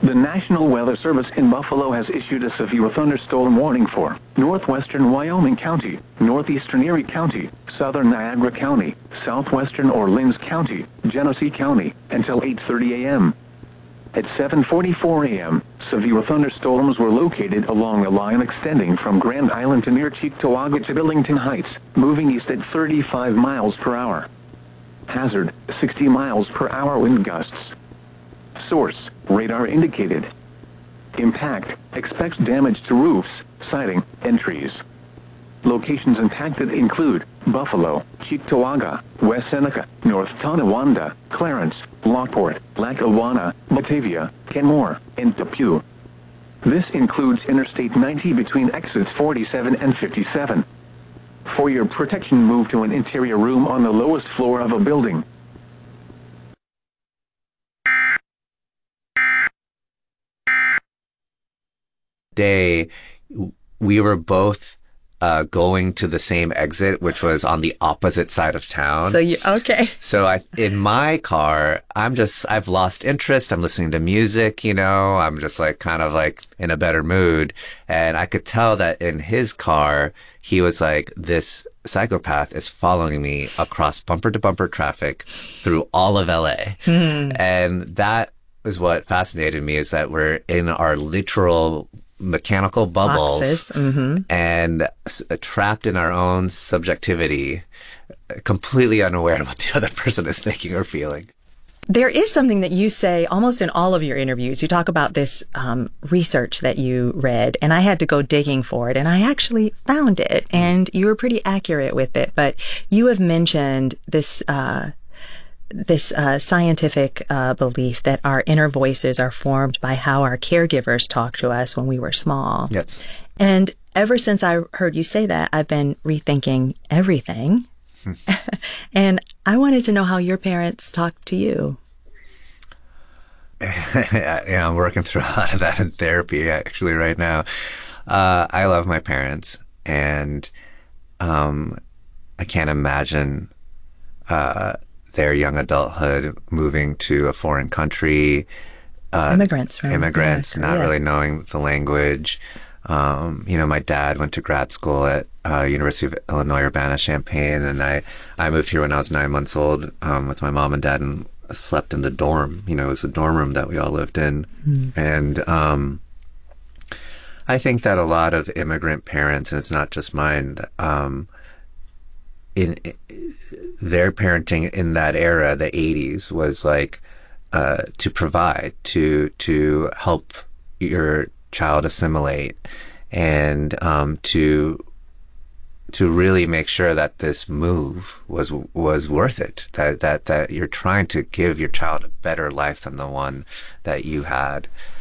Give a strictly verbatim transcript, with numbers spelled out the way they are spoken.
The National Weather Service in Buffalo has issued a severe thunderstorm warning for northwestern Wyoming County, northeastern Erie County, southern Niagara County, southwestern Orleans County, Genesee County, until eight thirty a m At seven forty-four a m, severe thunderstorms were located along a line extending from Grand Island to near Cheektowaga to Billington Heights, moving east at thirty-five miles per hour. Hazard, sixty miles per hour wind gusts. Source, radar indicated. Impact, expects damage to roofs, siding, and trees. Locations impacted include Buffalo, Cheektowaga, West Seneca, North Tonawanda, Clarence, Lockport, Lackawanna, Batavia, Kenmore, and Depew. This includes Interstate ninety between exits forty-seven and fifty-seven. For your protection, move to an interior room on the lowest floor of a building. Day, we were both uh, going to the same exit, which was on the opposite side of town. So you, okay. So I, in my car, I'm just, I've lost interest. I'm listening to music, you know, I'm just like kind of like in a better mood. And I could tell that in his car, he was like, this psychopath is following me across bumper to bumper traffic through all of L A. Mm. And that is what fascinated me, is that we're in our literal mechanical bubbles mm-hmm. and uh, trapped in our own subjectivity, completely unaware of what the other person is thinking or feeling. There is something that you say almost in all of your interviews. You talk about this um, research that you read, and I had to go digging for it, and I actually found it, and you were pretty accurate with it. But you have mentioned this uh, this uh, scientific uh, belief that our inner voices are formed by how our caregivers talk to us when we were small. Yes. And ever since I heard you say that, I've been rethinking everything. Hmm. And I wanted to know how your parents talked to you. Yeah, I'm working through a lot of that in therapy actually right now. Uh, I love my parents, and um, I can't imagine uh, their young adulthood moving to a foreign country. Uh, immigrants, from immigrants, America, not yeah. really knowing the language. Um, you know, my dad went to grad school at uh, University of Illinois Urbana-Champaign, and I, I moved here when I was nine months old um, with my mom and dad, and slept in the dorm. You know, it was the dorm room that we all lived in. Mm. And um, I think that a lot of immigrant parents, and it's not just mine, um, in, in their parenting in that era, the eighties, was like uh, to provide, to to help your child assimilate, and um, to to really make sure that this move was was worth it. That that that you're trying to give your child a better life than the one that you had.